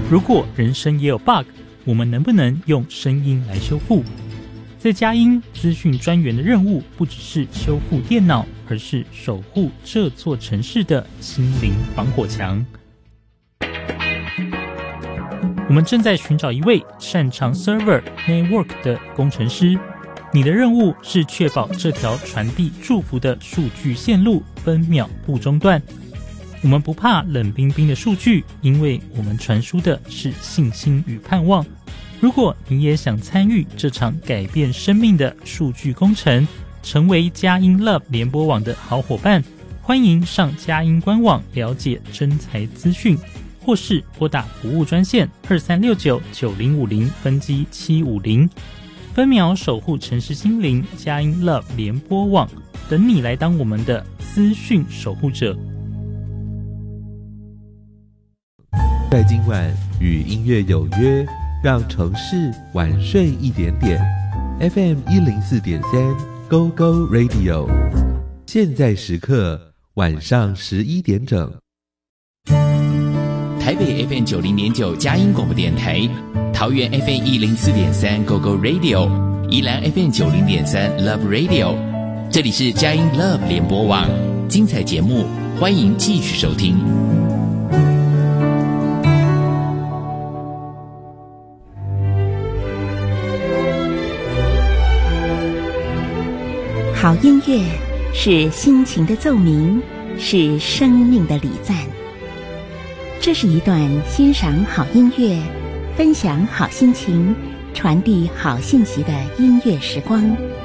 如果人生也有 bug， 我们能不能用声音来修复？在佳音资讯专员的任务不只是修复电脑，而是守护这座城市的心灵防火墙。我们正在寻找一位擅长 server network 的工程师，你的任务是确保这条传递祝福的数据线路分秒不中断。我们不怕冷冰冰的数据，因为我们传输的是信心与盼望。如果你也想参与这场改变生命的数据工程，成为佳音 Love 联播网的好伙伴，欢迎上佳音官网了解征才资讯，或是拨打服务专线23699050分机750，分秒守护城市心灵，佳音 Love 联播网等你来当我们的资讯守护者。 在今晚与音乐有约，让城市晚睡一点点。FM 104.3 Go Go Radio， 现在时刻晚上11点整。 台北 FM 90.9佳音广播电台，桃园 FM 104.3 Go Go Radio， 宜兰 FM 90.3 Love Radio， 这里是佳音 Love 联播网，精彩节目欢迎继续收听。 好音乐是心情的奏鸣，是生命的礼赞。这是一段欣赏好音乐、分享好心情、传递好信息的音乐时光。